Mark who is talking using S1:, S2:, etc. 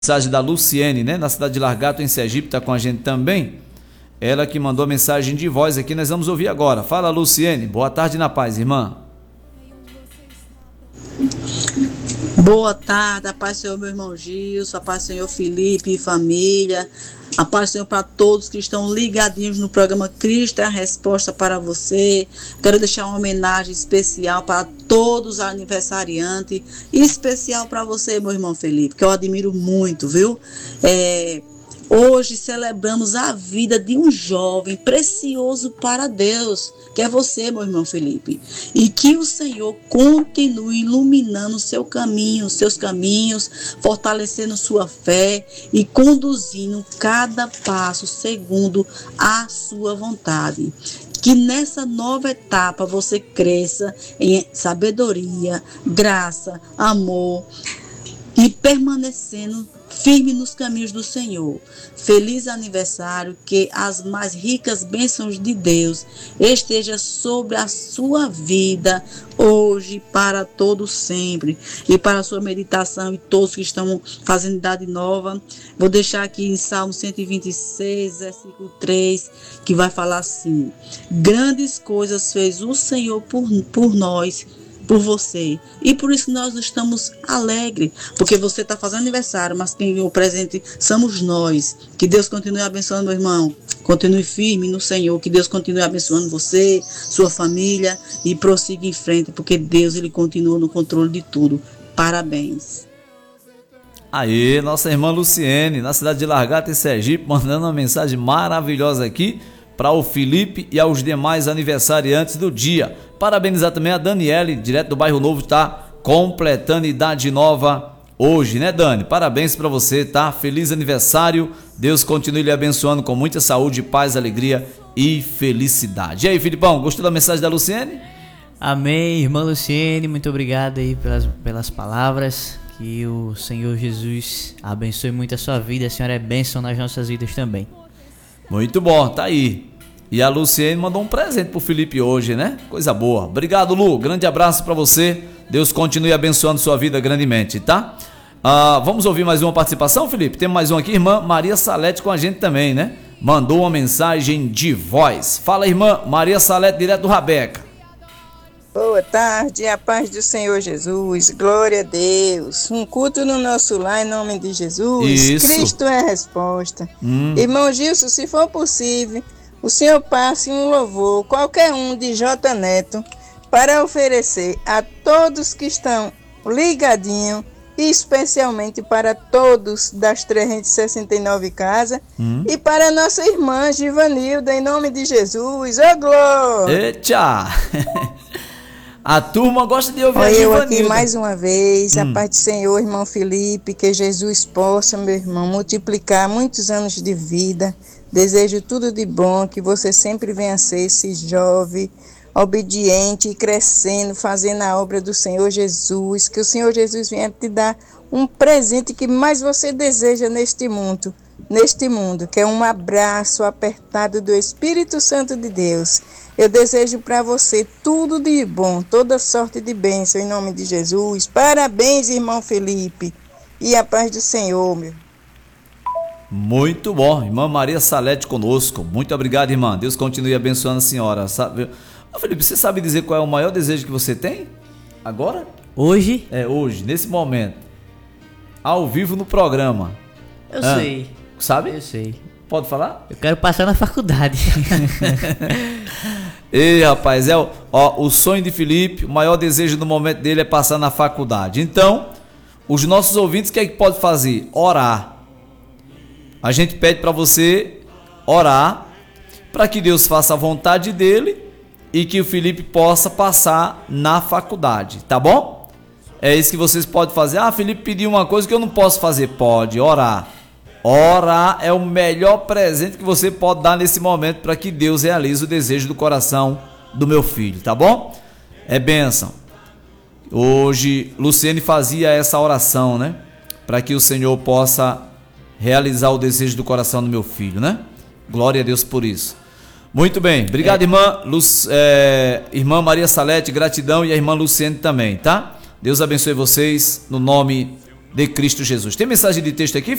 S1: Mensagem da Luciene, né? Na cidade de Largato, em Sergipe, está com a gente também. Ela que mandou mensagem de voz aqui, nós vamos ouvir agora. Fala, Luciene. Boa tarde na paz, irmã.
S2: Boa tarde, a paz do Senhor, meu irmão Gilson, a paz do Senhor Felipe e família, a paz do Senhor para todos que estão ligadinhos no programa Cristo é a Resposta para você. Quero deixar uma homenagem especial para todos os aniversariantes, e especial para você, meu irmão Felipe, que eu admiro muito, viu? Hoje celebramos a vida de um jovem precioso para Deus, que é você, meu irmão Felipe. E que o Senhor continue iluminando seu caminho, seus caminhos, fortalecendo sua fé e conduzindo cada passo segundo a sua vontade. Que nessa nova etapa você cresça em sabedoria, graça, amor e permanecendo firme nos caminhos do Senhor. Feliz aniversário, que as mais ricas bênçãos de Deus esteja sobre a sua vida, hoje, para todo sempre, e para a sua meditação e todos que estão fazendo idade nova. Vou deixar aqui em Salmo 126, versículo 3, que vai falar assim: grandes coisas fez o Senhor por nós, por você, e por isso nós estamos alegres, porque você está fazendo aniversário, mas quem ganhou o presente somos nós. Que Deus continue abençoando, meu irmão, continue firme no Senhor, que Deus continue abençoando você, sua família, e prossiga em frente, porque Deus, ele continua no controle de tudo. Parabéns.
S1: Aí, nossa irmã Luciene, na cidade de Largato, em Sergipe, mandando uma mensagem maravilhosa aqui para o Felipe e aos demais aniversariantes do dia. Parabenizar também a Daniele, direto do Bairro Novo, tá completando idade nova hoje, né, Dani? Parabéns para você, tá? Feliz aniversário. Deus continue lhe abençoando com muita saúde, paz, alegria e felicidade. E aí, Filipão, gostou da mensagem da Luciene?
S3: Amém, irmã Luciene, muito obrigado aí pelas palavras. Que o Senhor Jesus abençoe muito a sua vida. A senhora é bênção nas nossas vidas também.
S1: Muito bom, tá aí. E a Luciene mandou um presente pro Felipe hoje, né? Coisa boa. Obrigado, Lu. Grande abraço para você. Deus continue abençoando sua vida grandemente, tá? Vamos ouvir mais uma participação, Felipe? Tem mais um aqui, irmã Maria Salete com a gente também, né? Mandou uma mensagem de voz. Fala, irmã Maria Salete, direto do Rabeca.
S4: Boa tarde, a paz do Senhor Jesus, glória a Deus. Um culto no nosso lar em nome de Jesus.
S1: Isso.
S4: Cristo é a resposta. Irmão Gilson, se for possível, o senhor passe um louvor, qualquer um de J Neto, para oferecer a todos que estão ligadinhos, e especialmente para todos das 369 casas, e para nossa irmã Givanilda, em nome de Jesus. Ô glória!
S1: Eita! A turma gosta de ouvir a
S4: eu
S1: Givanilda.
S4: Aqui mais uma vez, a paz do Senhor, irmão Felipe, que Jesus possa, meu irmão, multiplicar muitos anos de vida. Desejo tudo de bom, que você sempre venha a ser esse jovem, obediente e crescendo, fazendo a obra do Senhor Jesus. Que o Senhor Jesus venha te dar um presente que mais você deseja neste mundo, que é um abraço apertado do Espírito Santo de Deus. Eu desejo para você tudo de bom, toda sorte de bênção, em nome de Jesus. Parabéns, irmão Felipe, e a paz do Senhor, meu.
S1: Muito bom, irmã Maria Salete conosco. Muito obrigado, irmã. Deus continue abençoando a senhora. Felipe, você sabe dizer qual é o maior desejo que você tem? Agora?
S3: Hoje?
S1: Hoje, nesse momento. Ao vivo no programa.
S3: Eu sei.
S1: Sabe?
S3: Eu sei.
S1: Pode falar?
S3: Eu quero passar na faculdade.
S1: Ei, rapaz, o sonho de Felipe, o maior desejo no momento dele é passar na faculdade. Então, os nossos ouvintes, o que é que pode fazer? Orar. A gente pede para você orar para que Deus faça a vontade dele e que o Felipe possa passar na faculdade, tá bom? É isso que vocês podem fazer. Felipe pediu uma coisa que eu não posso fazer. Pode orar. Orar é o melhor presente que você pode dar nesse momento para que Deus realize o desejo do coração do meu filho, tá bom? É bênção. Hoje, Luciene fazia essa oração, né? Para que o Senhor possa realizar o desejo do coração do meu filho, né? Glória a Deus por isso. Muito bem, obrigado, irmã Maria Salete, gratidão, e a irmã Luciene também, tá? Deus abençoe vocês, no nome de Cristo Jesus. Tem mensagem de texto aqui?